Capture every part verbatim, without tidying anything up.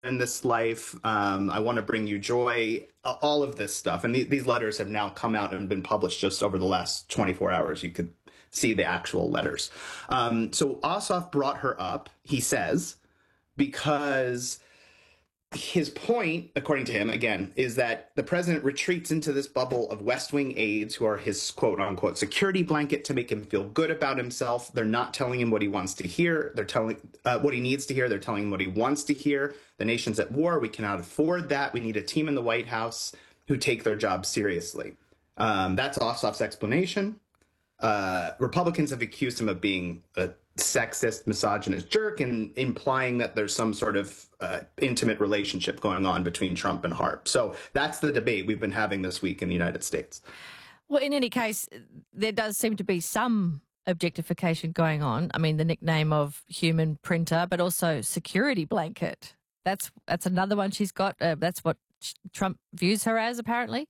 in this life. Um, I want to bring you joy, all of this stuff. And th- these letters have now come out and been published just over the last twenty-four hours. You could see the actual letters. Um, so Ossoff brought her up, he says, because his point, according to him, again, is that the president retreats into this bubble of West Wing aides who are his quote unquote security blanket to make him feel good about himself. They're not telling him what he wants to hear. They're telling uh, what he needs to hear. They're telling him what he wants to hear. The nation's at war. We cannot afford that. We need a team in the White House who take their job seriously. Um, that's Ossoff's explanation. Uh, Republicans have accused him of being a sexist, misogynist jerk, and implying that there's some sort of uh, intimate relationship going on between Trump and Harp. So that's the debate we've been having this week in the United States. Well, in any case, there does seem to be some objectification going on. I mean, the nickname of human printer, but also security blanket. That's that's another one she's got. Uh, that's what Trump views her as, apparently.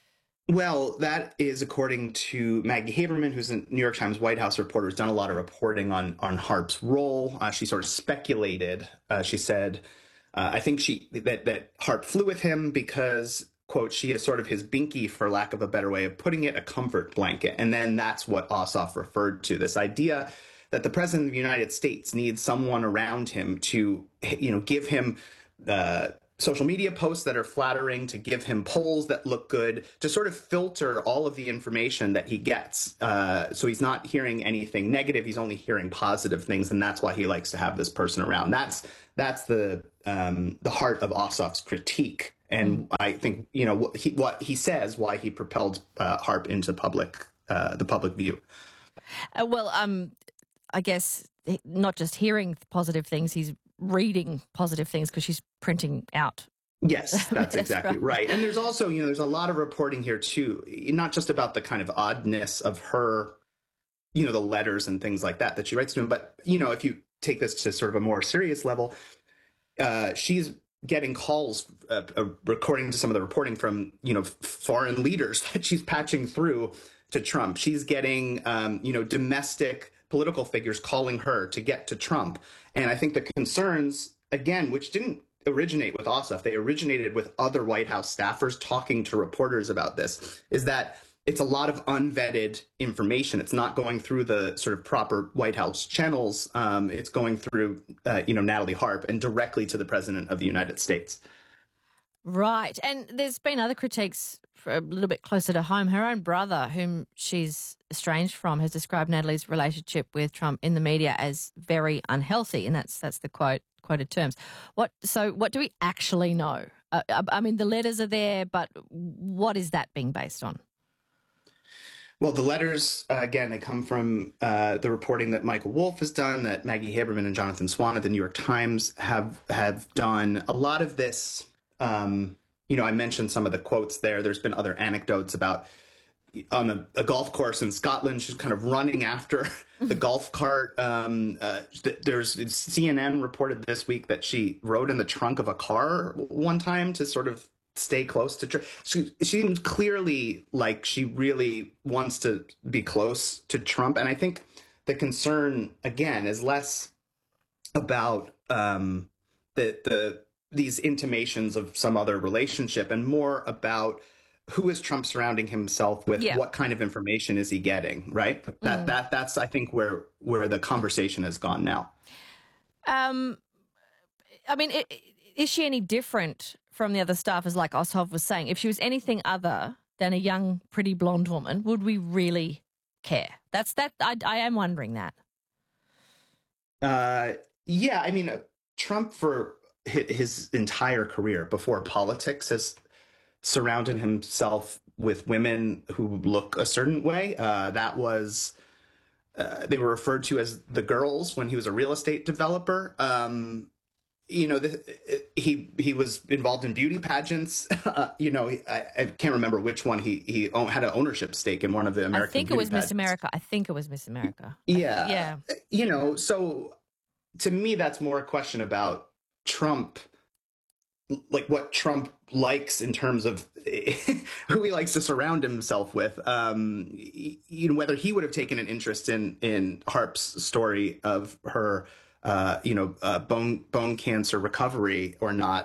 Well, that is according to Maggie Haberman, who's a New York Times White House reporter, who's done a lot of reporting on, on Harp's role. Uh, she sort of speculated. Uh, she said, uh, I think she that, that Harp flew with him because, quote, she is sort of his binky, for lack of a better way of putting it, a comfort blanket. And then that's what Ossoff referred to, this idea that the president of the United States needs someone around him to, you know, give him uh social media posts that are flattering, to give him polls that look good, to sort of filter all of the information that he gets. Uh, so he's not hearing anything negative. He's only hearing positive things. And that's why he likes to have this person around. That's that's the um, the heart of Ossoff's critique. And I think, you know, what he, what he says, why he propelled uh, Harp into public, uh, the public view. Uh, well, um, I guess not just hearing positive things, he's reading positive things because she's printing out. Yes, that's exactly right. And there's also, you know, there's a lot of reporting here too, not just about the kind of oddness of her, you know, the letters and things like that that she writes to him, but, you know, if you take this to sort of a more serious level, uh, she's getting calls, uh, uh, according to some of the reporting from, you know, foreign leaders that she's patching through to Trump. She's getting, um, you know, domestic political figures calling her to get to Trump. And I think the concerns, again, which didn't originate with Ossoff, they originated with other White House staffers talking to reporters about this, is that it's a lot of unvetted information. It's not going through the sort of proper White House channels. Um, it's going through, uh, you know, Natalie Harp and directly to the president of the United States. Right. And there's been other critiques for a little bit closer to home. Her own brother, whom she's estranged from, has described Natalie's relationship with Trump in the media as very unhealthy, and that's that's the quote quoted terms. What so what do we actually know? Uh, I mean, the letters are there, but what is that being based on? Well, the letters, uh, again, they come from uh, the reporting that Michael Wolff has done, that Maggie Haberman and Jonathan Swan at the New York Times have have done. A lot of this, um, you know, I mentioned some of the quotes there. There's been other anecdotes about on a, a golf course in Scotland, she's kind of running after the golf cart. Um, uh, there's C N N reported this week that she rode in the trunk of a car one time to sort of stay close to Trump. She, she seems clearly like she really wants to be close to Trump. And I think the concern, again, is less about um, the the these intimations of some other relationship and more about who is Trump surrounding himself with? Yeah. What kind of information is he getting? Right. That mm. that that's I think where where the conversation has gone now. Um, I mean, it, is she any different from the other staffers, like Ossoff was saying? If she was anything other than a young, pretty blonde woman, would we really care? That's that. I, I am wondering that. Uh, yeah. I mean, uh, Trump for his, his entire career before politics has surrounded himself with women who look a certain way. Uh, that was, uh, they were referred to as the girls when he was a real estate developer. Um, you know, the, he he was involved in beauty pageants. Uh, you know, I, I can't remember which one. He he own, had an ownership stake in one of the American. I think it was pageants. Miss America. I think it was Miss America. Yeah, yeah. You know, so to me, that's more a question about Trump, like what Trump likes in terms of who he likes to surround himself with. Um, you know, whether he would have taken an interest in in Harp's story of her, uh, you know, uh, bone bone cancer recovery or not.